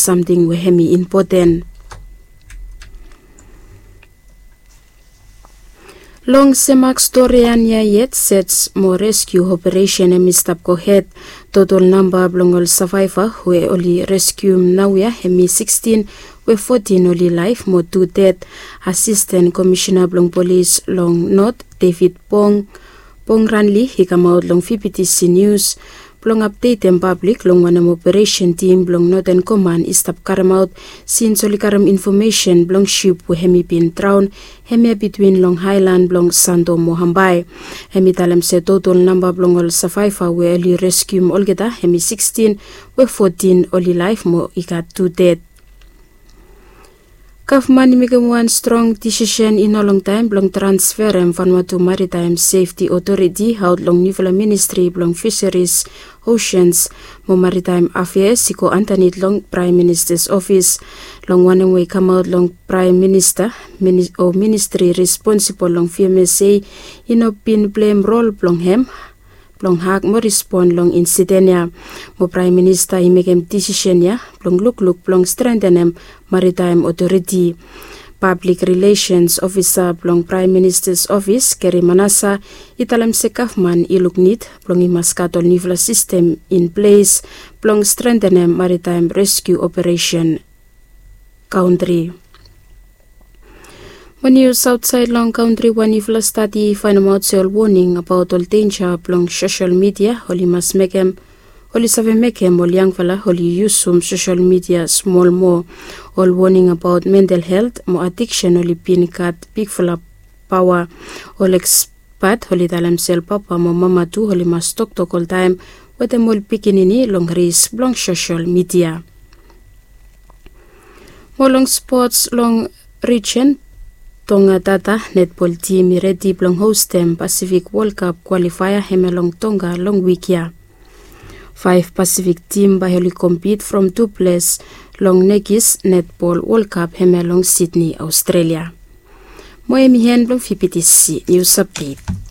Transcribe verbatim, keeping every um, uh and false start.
something we hemi important. Long semak storian ya yet sets more rescue operation and mistap ko head. Total number blongol survivor we only rescue now ya hemi sixteen we fourteen only life mo two dead. Assistant Commissioner blong Police long North David Pong Pong Ranli he come out long P P T C News. Blong update in public long one operation team blong Northern Command istap karam out since only karam information blong ship we hemi pin drown hemi between Long Highland blong Sando Mohambai. Hemi talem se total number blong all survivor we only rescue olgeta hemi sixteen we fourteen only life mo ikat two dead. Government make one strong decision in a long time blong transfer and Vanuatu Maritime Safety Authority out long Nivela Ministry blong Fisheries Oceans mo Maritime Affairs siko Anthony long Prime Minister's Office long one way come out long Prime Minister mini, or Ministry responsible long F M S A in a pin blame role blong hem long hak mo respond long incident ya mo Prime Minister i make him decision ya long look look long strengthen him Maritime Authority. Public Relations Officer long Prime Minister's Office Kerry Manasa italam se kafman iluk nit long imaskatol nivla system in place long strengthen him Maritime Rescue Operation country. When you outside long country one if la study find out all warning about all danger long social media holy must make them holy save make them all young fella holy use some social media small more all warning about mental health more addiction holy pin cut big fella power all expert holy talam sel papa mo mama too holy must talk talk all time with them all picking long risk long social media. More long sports long region Tonga Tata netball team ready blong host them Pacific World Cup qualifier hemelong Tonga long week ya. Five Pacific team by only compete from two place long Negis netball World Cup hemelong Sydney, Australia. Mo emi hen blong P P T C News Update.